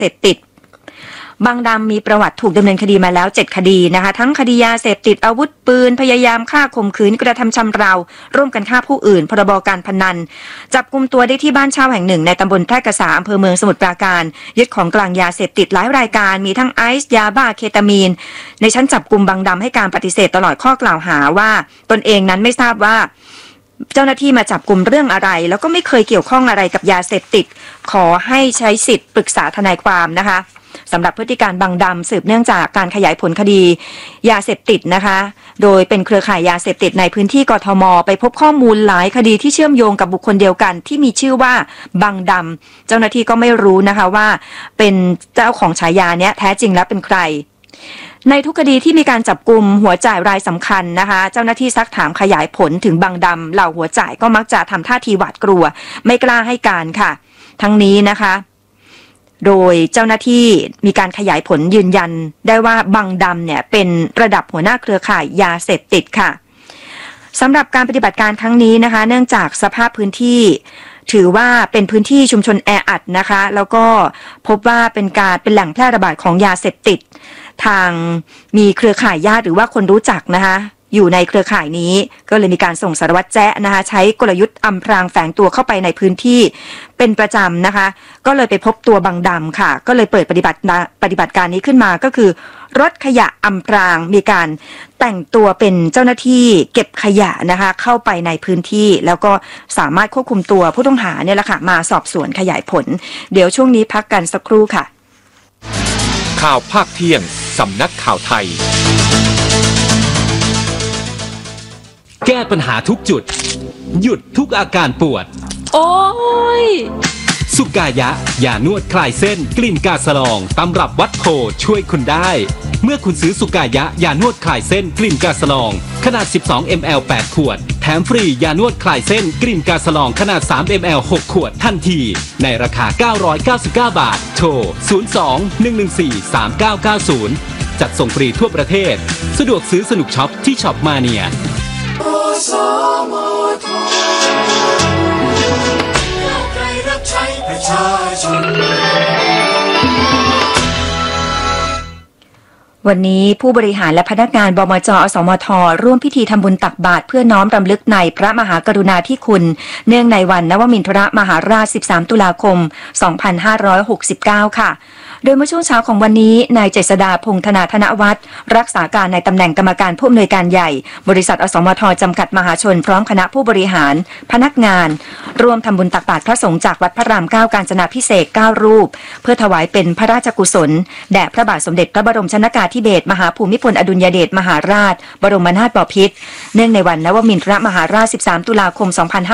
เสพติดบางดำมีประวัติถูกดำเนินคดีมาแล้ว7คดีนะคะทั้งคดียาเสพติดอาวุธปืนพยายามฆ่าข่มขืนกระทำชำเราร่วมกันฆ่าผู้อื่นพรบการพนันจับกุมตัวได้ที่บ้านเช่าแห่งหนึ่งในตำบลแพร่กษาอำเภอเมืองสมุทรปราการยึดของกลางยาเสพติดหลายรายการมีทั้งไอซ์ยาบ้าเคตามีนในชั้นจับกุมบางดำให้การปฏิเสธตลอดข้อกล่าวหาว่าตนเองนั้นไม่ทราบว่าเจ้าหน้าที่มาจับกุมเรื่องอะไรแล้วก็ไม่เคยเกี่ยวข้องอะไรกับยาเสพติดขอให้ใช้สิทธิ์ปรึกษาทนายความนะคะสำหรับพฤติการบางดำสืบเนื่องจากการขยายผลคดียาเสพติดนะคะโดยเป็นเครือข่ายยาเสพติดในพื้นที่กทมไปพบข้อมูลหลายคดีที่เชื่อมโยงกับบุคคลเดียวกันที่มีชื่อว่าบางดำเจ้าหน้าที่ก็ไม่รู้นะคะว่าเป็นเจ้าของฉายาเนี้ยแท้จริงแล้วเป็นใครในทุกคดีที่มีการจับกุมหัวจ่ายรายสำคัญนะคะเจ้าหน้าที่ซักถามขยายผลถึงบางดำเหล่าหัวจ่ายก็มักจะทำท่าทีหวาดกลัวไม่กล้าให้การค่ะทั้งนี้นะคะโดยเจ้าหน้าที่มีการขยายผลยืนยันได้ว่าบางดำเนี่ยเป็นระดับหัวหน้าเครือข่ายยาเสพติดค่ะสำหรับการปฏิบัติการครั้งนี้นะคะเนื่องจากสภาพพื้นที่ถือว่าเป็นพื้นที่ชุมชนแออัดนะคะแล้วก็พบว่าเป็นแหล่งแพร่ระบาดของยาเสพติดทางมีเครือข่ายญาติหรือว่าคนรู้จักนะคะอยู่ในเครือข่ายนี้ก็เลยมีการส่งสารวัตรแจ๊ะนะคะใช้กลยุทธ์อำพรางแฝงตัวเข้าไปในพื้นที่เป็นประจำนะคะก็เลยไปพบตัวบางดำค่ะก็เลยเปิดปฏิบัติการนี้ขึ้นมาก็คือรถขยะอำพรางมีการแต่งตัวเป็นเจ้าหน้าที่เก็บขยะนะคะเข้าไปในพื้นที่แล้วก็สามารถควบคุมตัวผู้ต้องหาเนี่ยแหละค่ะมาสอบสวนขยายผลเดี๋ยวช่วงนี้พักกันสักครู่ค่ะข่าวภาคเที่ยงสำนักข่าวไทยแก้ปัญหาทุกจุดหยุดทุกอาการปวดโอ้ยสุกายะยานวดคลายเส้นกลิ่นกาสลองตำรับวัดโพช่วยคุณได้เมื่อคุณซื้อสุกายะยานวดคลายเส้นกลิ่นกาสลองขนาด12 ml 8 ขวดแถมฟรียานวดคลายเส้นกลิ่นกาสลองขนาด3 ml 6 ขวดทันทีในราคา999 บาทโทร02-114-3990จัดส่งฟรีทั่วประเทศสะดวกซื้อสนุกช็อปที่ช็อปมาเนียวันนี้ผู้บริหารและพนักงานบมจ.อสมท.ร่วมพิธีทำบุญตักบาตรเพื่อน้อมรำลึกในพระมหากรุณาธิคุณเนื่องในวันนวมินทรมหาราช13ตุลาคม2569ค่ะโดยเมื่อช่วงเช้าของวันนี้นายเจษฎาพงษ์ธนาธนวัฒน์รักษาการในตำแหน่งกรรมการผู้อำนวยการใหญ่บริษัทอสมทจำกัดมหาชนพร้อมคณะผู้บริหารพนักงานร่วมทำบุญตักบาตรพระสงฆ์จากวัดพระราม9กาญจนาภิเษก9รูปเพื่อถวายเป็นพระราชกุศลแด่พระบาทสมเด็จพระบรมชนกาธิเบศรมหาภูมิพลอดุลยเดชมหาราชบรมนาถบพิตรเนื่องในวันนวมินทรมหาราช13ตุลาคม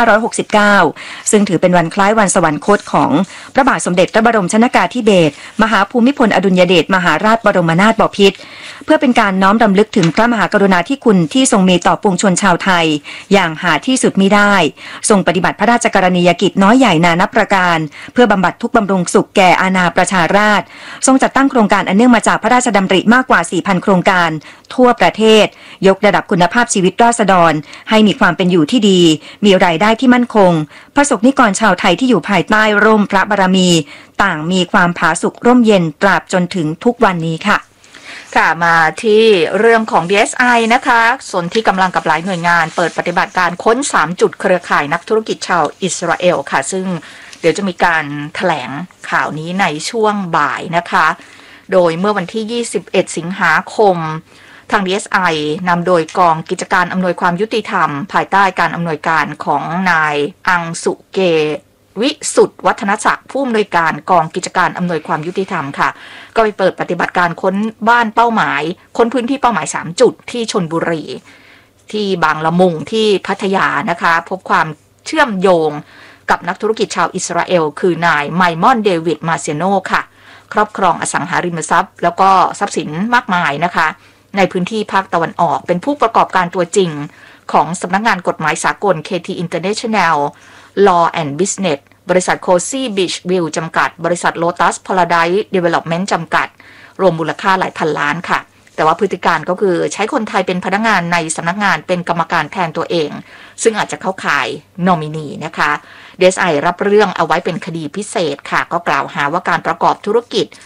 2569ซึ่งถือเป็นวันคล้ายวันสวรรคตของพระบาทสมเด็จพระบรมชนกาธิเบศรมหาภูมิพลอดุลยเดชมหาราชบรมนาถบพิตรเพื่อเป็นการน้อมรำลึกถึงพระมหากรุณาธิคุณที่ทรงมีต่อปวงชนชาวไทยอย่างหาที่สุดมิได้ทรงปฏิบัติพระราชกรณียกิจน้อยใหญ่นานับประการเพื่อบำบัดทุกข์บำรุงสุขแก่อาณาประชาราษฎร์ทรงจัดตั้งโครงการอันเนื่องมาจากพระราชดำริมากกว่า 4,000 โครงการทั่วประเทศยกระดับคุณภาพชีวิตราษฎรให้มีความเป็นอยู่ที่ดีมีรายได้ที่มั่นคงประสบนิกรชาวไทยที่อยู่ภายใต้ร่มพระบารมีต่างมีความผาสุกร่มเย็นตราบจนถึงทุกวันนี้ค่ะค่ะมาที่เรื่องของ DSI นะคะส่วนที่กำลังกับหลายหน่วยงานเปิดปฏิบัติการค้น3จุดเครือข่ายนักธุรกิจชาวอิสราเอลค่ะซึ่งเดี๋ยวจะมีการแถลงข่าวนี้ในช่วงบ่ายนะคะโดยเมื่อวันที่21สิงหาคมทาง DSI นำโดยกองกิจการอำนวยความยุติธรรมภายใต้การอำนวยการของนายอังสุเกวิสุทธวัฒนศักดิ์ผู้อำนวยการกองกิจการอำนวยความยุติธรรมค่ะก็ไปเปิดปฏิบัติการค้นบ้านเป้าหมายค้นพื้นที่เป้าหมาย3จุดที่ชลบุรีที่บางละมุงที่พัทยานะคะพบความเชื่อมโยงกับนักธุรกิจชาวอิสราเอลคือนายไมมอนเดวิดมาเซโนค่ะครอบครองอสังหาริมทรัพย์แล้วก็ทรัพย์สินมากมายนะคะในพื้นที่ภาคตะวันออกเป็นผู้ประกอบการตัวจริงของสำนักงานกฎหมายสากล KT International Law and Business บริษัท Cozy Beach View จำกัดบริษัท Lotus Paradise Development จำกัดรวมมูลค่าหลายพันล้านค่ะแต่ว่าพฤติการก็คือใช้คนไทยเป็นพนักงานในสำนักงานเป็นกรรมการแทนตัวเองซึ่งอาจจะเข้าข่ายนอมินีนะคะ DSI รับเรื่องเอาไว้เป็นคดีพิเศษค่ะก็กล่าวหาว่าการประกอบธุรกิจ